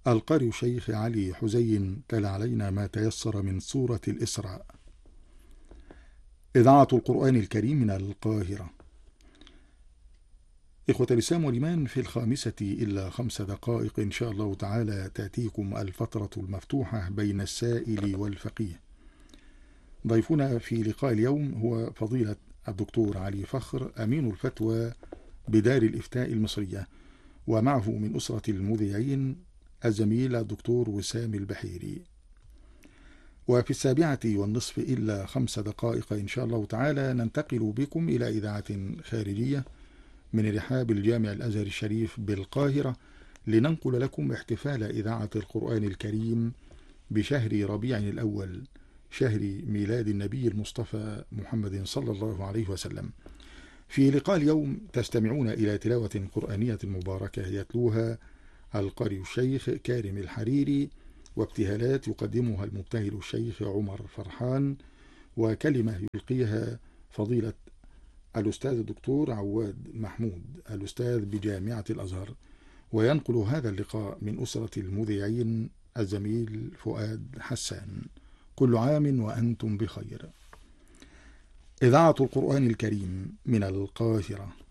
القارئ الشيخ علي حزين تلا علينا ما تيسر من سورة الإسراء. إذاعة القرآن الكريم من القاهرة. إخوة الإسلام والإيمان، في 5:05 إن شاء الله تعالى تأتيكم الفترة المفتوحة بين السائل والفقيه. ضيفنا في لقاء اليوم هو فضيلة الدكتور علي فخر، أمين الفتوى بدار الإفتاء المصرية، ومعه من أسرة المذيعين الزميل الدكتور وسام البحيري. وفي 7:05 إن شاء الله تعالى ننتقل بكم إلى إذاعة خارجية من رحاب الجامع الأزهر الشريف بالقاهرة، لننقل لكم احتفال إذاعة القرآن الكريم بشهر ربيع الأول، شهر ميلاد النبي المصطفى محمد صلى الله عليه وسلم. في لقاء اليوم تستمعون إلى تلاوة قرآنية مباركة يتلوها القارئ الشيخ كارم الحريري، وابتهالات يقدمها المبتهل الشيخ عمر فرحان، وكلمة يلقيها فضيلة الأستاذ الدكتور عواد محمود الأستاذ بجامعة الأزهر. وينقل هذا اللقاء من أسرة المذيعين الزميل فؤاد حسان. كل عام وأنتم بخير. إذاعة القرآن الكريم من القاهرة.